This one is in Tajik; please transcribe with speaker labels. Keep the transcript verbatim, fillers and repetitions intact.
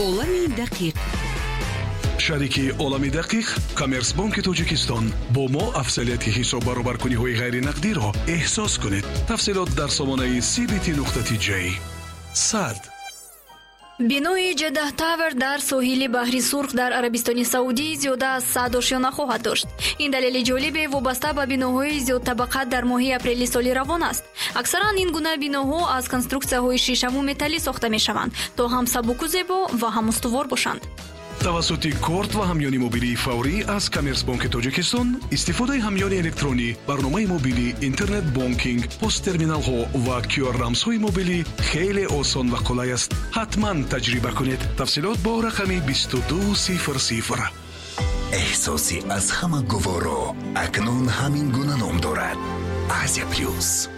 Speaker 1: олами дақиқ.
Speaker 2: шарики олами дақиқ Коммерсбанки Тоҷикистон бо мо афзалияти ҳисоб баробаркуниҳои ғайринақдиро эҳсос кунед. тафсилот дар сомонаи си би ти нуқта ти ҷей. сад
Speaker 3: бинои Jeddah Tower дар соҳили баҳри Сурх дар Арабистони Саудӣ зиёда аз сад ошёна хоҳад дошт. Ин далели ҷолибе вобаста ба биноҳои зиёдтабақат дар моҳи апрели соли равон аст. Аксаран ин гуна биноҳо аз конструксияҳои шишаму металлӣ сохта мешаванд, то ҳам сабуку зебо ва ҳам устувор бошанд.
Speaker 2: тавассути корт ва ҳамёни мобилии фаврӣ аз Коммерсбанки Тоҷикистон, истифодаи ҳамёни электронӣ, барномаи мобилӣ, интернет бонкинг, посттерминалҳо ва кю ар рамзҳои мобилӣ хеле осон ва қулай аст. ҳатман таҷриба кунед. тафсилот бо рақами бисту ду сифр сифр.
Speaker 4: эҳсоси аз ҳама гуворо акнун ҳамин гуна ном дорад. Азия плюс.